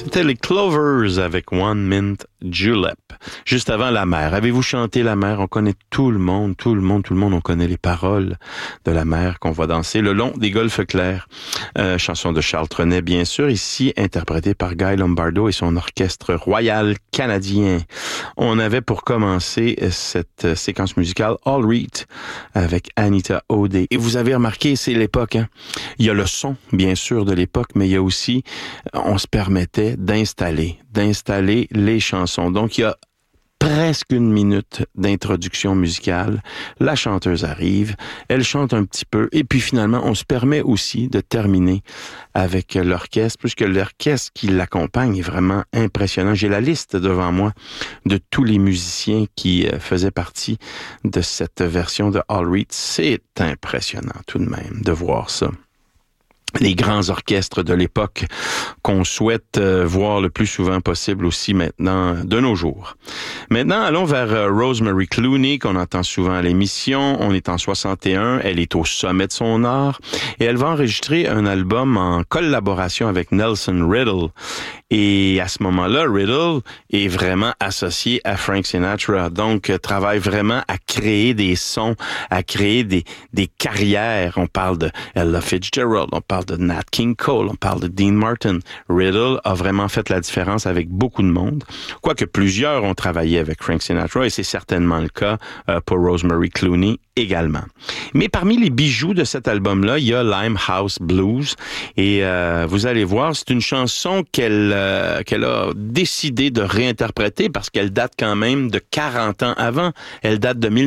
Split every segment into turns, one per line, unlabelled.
C'était les Clovers avec One Mint Julep. Juste avant La Mer. Avez-vous chanté La Mer? On connaît tout le monde, on connaît les paroles de La Mer qu'on va danser le long des golfes clairs. Chanson de Charles Trenet, bien sûr, ici interprétée par Guy Lombardo et son orchestre royal canadien. On avait pour commencer cette séquence musicale All Reed avec Anita O'Day. Et vous avez remarqué, c'est l'époque, hein? Il y a le son, bien sûr, de l'époque, mais il y a aussi, on se permettait d'installer les chansons. Donc, il y a presque une minute d'introduction musicale. La chanteuse arrive, elle chante un petit peu, et puis finalement, on se permet aussi de terminer avec l'orchestre, puisque l'orchestre qui l'accompagne est vraiment impressionnant. J'ai la liste devant moi de tous les musiciens qui faisaient partie de cette version de All Reed. C'est impressionnant tout de même de voir ça. Les grands orchestres de l'époque qu'on souhaite voir le plus souvent possible aussi maintenant de nos jours. Maintenant, allons vers Rosemary Clooney, qu'on entend souvent à l'émission. On est en 61, elle est au sommet de son art et elle va enregistrer un album en collaboration avec Nelson Riddle. Et à ce moment-là, Riddle est vraiment associé à Frank Sinatra, donc travaille vraiment à créer des sons, à créer des carrières. On parle de Ella Fitzgerald, on parle de Nat King Cole, on parle de Dean Martin. Riddle a vraiment fait la différence avec beaucoup de monde, quoique plusieurs ont travaillé avec Frank Sinatra, et c'est certainement le cas pour Rosemary Clooney également. Mais parmi les bijoux de cet album-là, il y a Limehouse Blues, et vous allez voir, c'est une chanson qu'elle a décidé de réinterpréter parce qu'elle date quand même de 40 ans avant. Elle date de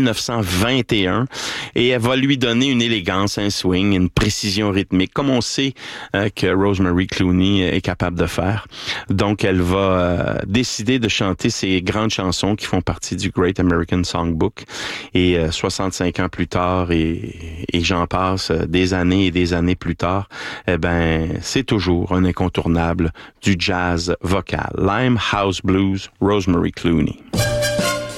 1921 et elle va lui donner une élégance, un swing, une précision rythmique, comme on sait que Rosemary Clooney est capable de faire. Donc, elle va décider de chanter ces grandes chansons qui font partie du Great American Songbook. Et 65 ans plus tard, et j'en passe, des années et des années plus tard, eh ben, c'est toujours un incontournable du jazz vocal. Limehouse Blues, Rosemary Clooney.